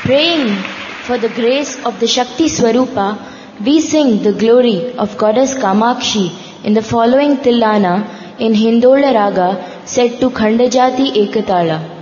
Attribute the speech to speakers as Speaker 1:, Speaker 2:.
Speaker 1: Praying for the grace of the Shakti Swarupa, we sing the glory of Goddess Kamakshi in the following Tillana in Hindola Raga set to Khandajati Ekatala.